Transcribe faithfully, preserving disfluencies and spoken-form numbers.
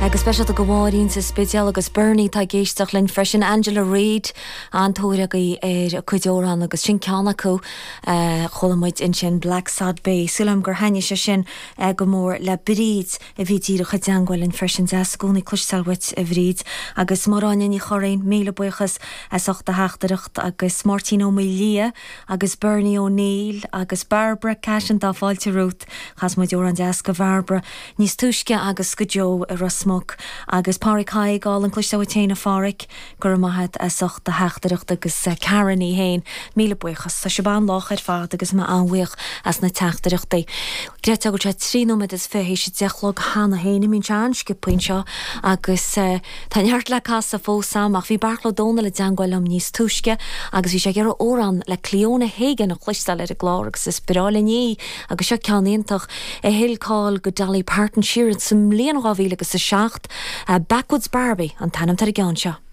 agus special go bháín sa spécial agus Bernie tá géisteach linn freisin Angela Reid an tóra go ar chuideórán agus sin ceanna acu cholamuid in sin Black Sad Bay sulam gur haine se sin go mór le bríd a bhí tíra chu deanghil in freisin de scónaí cluistealhait a bhríd agus marráin í chorainn méle buchas as ochta heachtareacht agus Martin O'Melia agus Bernie O'Neill agus Barbara Cashin dá fáilte rút chas muid ór an deas go Barbara níos tuisce agus go Joe a Rasmok agus Páric Haig gáil an cluisteáid téna fáric gur maithad as ochta heachtareacht agus Karen í héin míle buchas sa se ban lách ar fád agus ma anhuich as na teachtareachtaí. Greta go tre trí nóid is féhééis sé dechlog hána héna mín sean skippoin seo agus tá neart le cas a fósam ach bhí barcla dóna le deangáil am níos tuisce agus bhí sé gur órán le Cleona Hagan a chluistal ar a glár agus is spirála ní agus seo ceanítach a hilcáil go Dolly Parton Sheeran sam léon ráhí agus a seacht Backwoods Barbie an tanam tar a gceann seo.